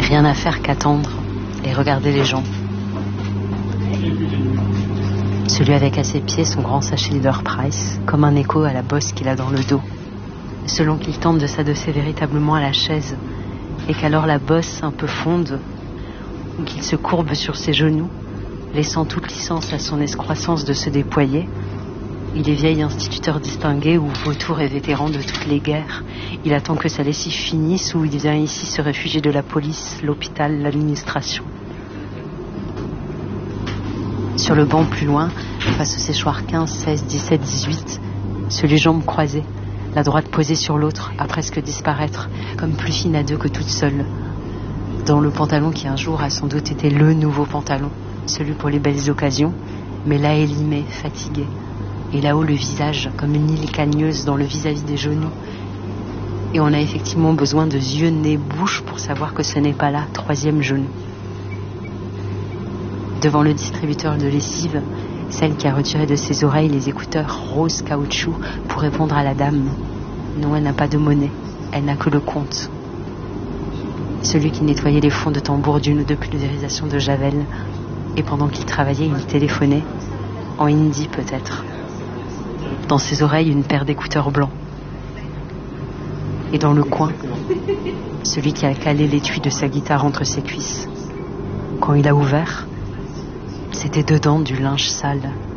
Rien à faire qu'attendre et regarder les gens. Celui avec à ses pieds son grand sachet Leader Price, comme un écho à la bosse qu'il a dans le dos. Selon qu'il tente de s'adosser véritablement à la chaise, et qu'alors la bosse un peu fonde, ou qu'il se courbe sur ses genoux, laissant toute licence à son excroissance de se déployer. Il est vieil instituteur distingué ou vautour et vétéran de toutes les guerres. Il attend que sa lessive finisse ou il vient ici se réfugier de la police, l'hôpital, l'administration. Sur le banc plus loin, face au séchoir 15, 16, 17, 18, celui jambes croisées, la droite posée sur l'autre, à presque disparaître, comme plus fine à deux que toute seule. Dans le pantalon qui un jour a sans doute été le nouveau pantalon, celui pour les belles occasions, mais là élimé, fatigué. Et là-haut le visage, comme une île cagneuse dans le vis-à-vis des genoux. Et on a effectivement besoin de yeux, nez, bouche pour savoir que ce n'est pas là, troisième genou. Devant le distributeur de lessive, celle qui a retiré de ses oreilles les écouteurs rose caoutchouc pour répondre à la dame. Non, elle n'a pas de monnaie, elle n'a que le compte. Celui qui nettoyait les fonds de tambour d'une ou deux pulvérisation de javel. Et pendant qu'il travaillait, il téléphonait, en hindi peut-être. Dans ses oreilles, une paire d'écouteurs blancs. Et dans le coin, celui qui a calé l'étui de sa guitare entre ses cuisses. Quand il a ouvert, c'était dedans du linge sale.